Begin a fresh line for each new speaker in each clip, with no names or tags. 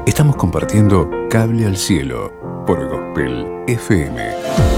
Estamos compartiendo Cable al Cielo por Gospel FM.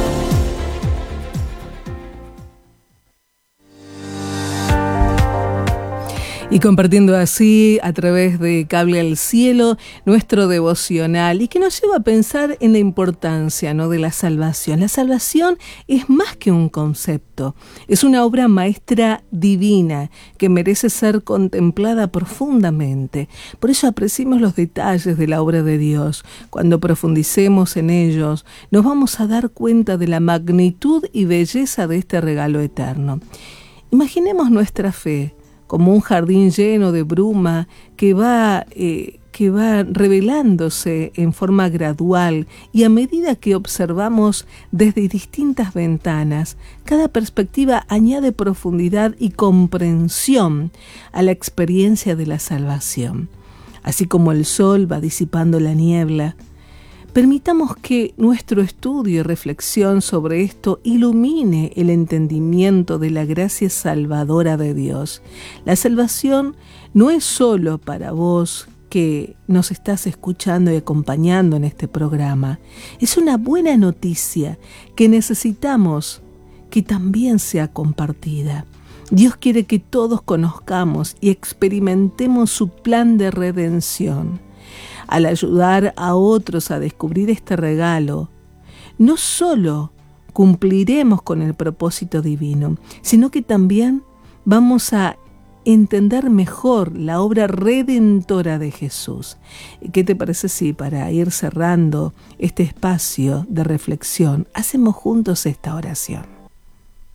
Y compartiendo así a través de Cable al Cielo nuestro devocional, y que nos lleva a pensar en la importancia, ¿no?, de la salvación. La salvación es más que un concepto, es una obra maestra divina que merece ser contemplada profundamente. Por eso apreciemos los detalles de la obra de Dios. Cuando profundicemos en ellos, nos vamos a dar cuenta de la magnitud y belleza de este regalo eterno. Imaginemos nuestra fe como un jardín lleno de bruma que va revelándose en forma gradual, y a medida que observamos desde distintas ventanas, cada perspectiva añade profundidad y comprensión a la experiencia de la salvación. Así como el sol va disipando la niebla, permitamos que nuestro estudio y reflexión sobre esto ilumine el entendimiento de la gracia salvadora de Dios. La salvación no es solo para vos que nos estás escuchando y acompañando en este programa. Es una buena noticia que necesitamos que también sea compartida. Dios quiere que todos conozcamos y experimentemos su plan de redención. Al ayudar a otros a descubrir este regalo, no solo cumpliremos con el propósito divino, sino que también vamos a entender mejor la obra redentora de Jesús. ¿Qué te parece si, para ir cerrando este espacio de reflexión, hacemos juntos esta oración?